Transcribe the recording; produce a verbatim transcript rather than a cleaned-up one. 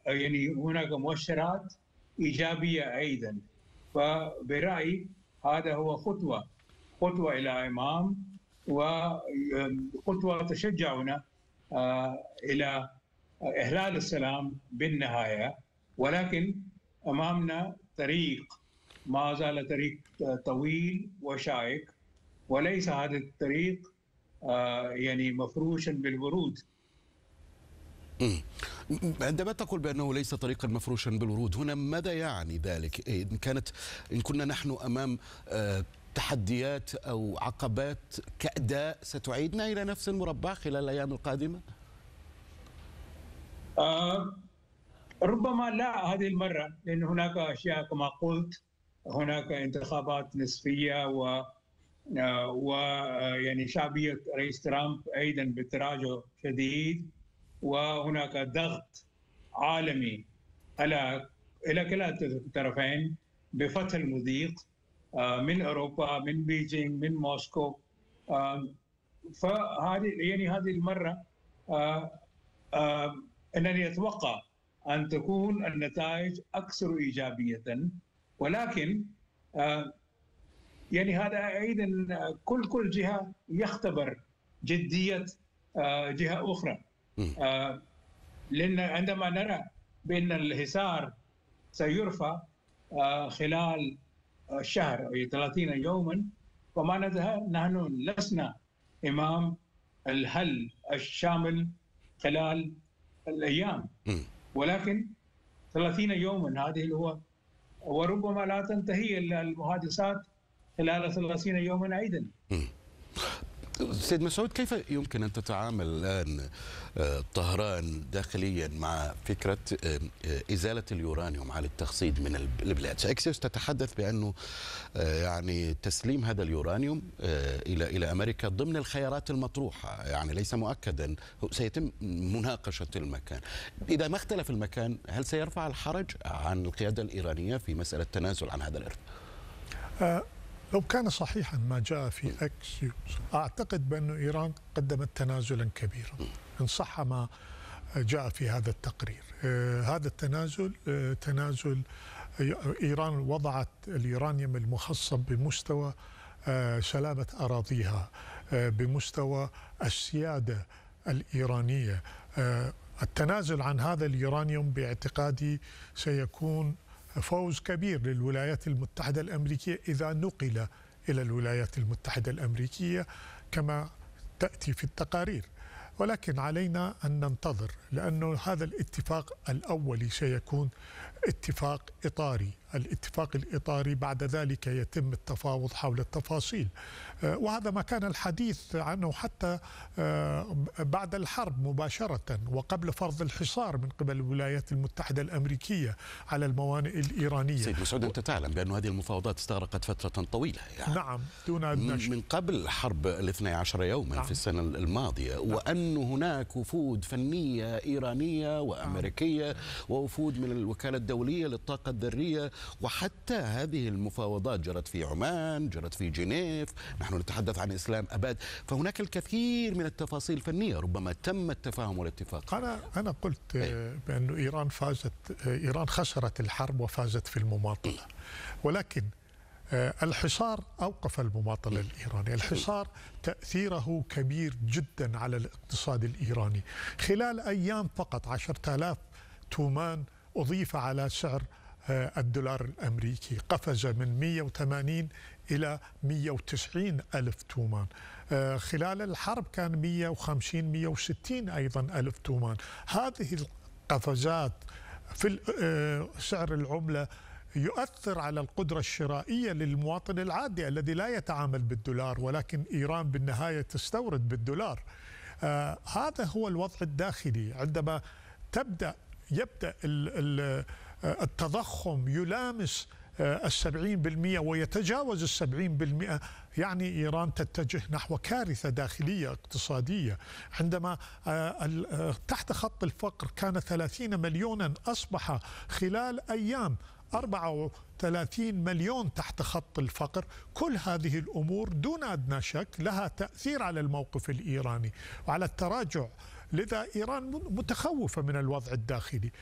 يعني هناك مؤشرات إيجابية أيضا. فبرأيي هذا هو خطوة خطوة إلى أمام، وخطوة تشجعنا إلى إحلال السلام بالنهاية. ولكن أمامنا طريق، ما زال طريق طويل وشائك، وليس هذا الطريق يعني مفروشا بالورود. عندما تقول بأنه ليس طريقا مفروشا بالورود، هنا ماذا يعني ذلك؟ إن كانت إن كنا نحن أمام تحديات أو عقبات كأداء ستعيدنا إلى نفس المربع خلال الأيام القادمة؟ آه ربما لا هذه المرة، لأن هناك أشياء كما قلت، هناك انتخابات نصفية، و ويعني شعبية رئيس ترامب أيضا بتراجع شديد، وهناك ضغط عالمي على إلى كلا الطرفين بفتح المضيق من أوروبا، من بيجينغ، من موسكو. فهذه يعني هذه المرة أنني أتوقع أن تكون النتائج أكثر إيجابية، ولكن يعني هذا أيضا كل كل جهة يختبر جدية جهة أخرى. لأن عندما نرى بأن الحصار سيرفع خلال شهر أو ثلاثين يوما، فمعناتها نحن لسنا أمام الحل الشامل خلال الأيام، ولكن ثلاثين يوما هذه هو، وربما لا تنتهي المحادثات خلال ثلاثين يوما أيضا. سيد مسعود، كيف يمكن أن تتعامل الآن طهران داخليا مع فكرة إزالة اليورانيوم على التخصيب من البلاد؟ أكسيوس تتحدث بأنه يعني تسليم هذا اليورانيوم إلى إلى أمريكا ضمن الخيارات المطروحة، يعني ليس مؤكدا، سيتم مناقشة المكان. إذا ما اختلف المكان، هل سيرفع الحرج عن القيادة الإيرانية في مسألة التنازل عن هذا الإرث؟ أه لو كان صحيحا ما جاء في أكسيوس، أعتقد بأن إيران قدمت تنازلا كبيرا إن صح ما جاء في هذا التقرير. آه هذا التنازل آه تنازل إيران وضعت اليورانيوم المخصب بمستوى آه سلامة أراضيها، آه بمستوى السيادة الإيرانية. آه التنازل عن هذا اليورانيوم باعتقادي سيكون فوز كبير للولايات المتحدة الأمريكية إذا نقل إلى الولايات المتحدة الأمريكية كما تأتي في التقارير، ولكن علينا أن ننتظر، لأنه هذا الاتفاق الأولي سيكون اتفاق إطاري. الاتفاق الإطاري بعد ذلك يتم التفاوض حول التفاصيل، وهذا ما كان الحديث عنه حتى بعد الحرب مباشرة وقبل فرض الحصار من قبل الولايات المتحدة الأمريكية على الموانئ الإيرانية. سيد مسعود، أنت تعلم بأن هذه المفاوضات استغرقت فترة طويلة، يعني نعم دون أدنى شك، من قبل حرب الاثني عشر يوما، نعم، في السنة الماضية، نعم، وأن هناك وفود فنية إيرانية وأمريكية، نعم، ووفود من الوكالة الدولية للطاقة الذرية، وحتى هذه المفاوضات جرت في عمان، جرت في جنيف، نحن نتحدث عن إسلام أباد، فهناك الكثير من التفاصيل الفنية ربما تم التفاهم والاتفاق. أنا أنا قلت بأن إيران فازت، إيران خسرت الحرب وفازت في المماطلة، ولكن الحصار أوقف المماطلة الإيرانية. الحصار تأثيره كبير جدا على الاقتصاد الإيراني. خلال أيام فقط عشرة آلاف تومان أضيف على سعر الدولار الأمريكي، قفز من مئة وثمانين إلى مئة وتسعين ألف تومان. خلال الحرب كان مئة وخمسين مئة وستين أيضا ألف تومان. هذه القفزات في سعر العملة يؤثر على القدرة الشرائية للمواطن العادي الذي لا يتعامل بالدولار، ولكن إيران بالنهاية تستورد بالدولار. آه هذا هو الوضع الداخلي. عندما تبدأ يبدأ التضخم يلامس السبعين بالمئة ويتجاوز السبعين بالمئة، يعني إيران تتجه نحو كارثة داخلية اقتصادية. عندما تحت خط الفقر كان ثلاثين مليونا، أصبح خلال أيام أربعة وثلاثين مليون تحت خط الفقر. كل هذه الأمور دون أدنى شك لها تأثير على الموقف الإيراني وعلى التراجع. لذا إيران متخوفة من الوضع الداخلي.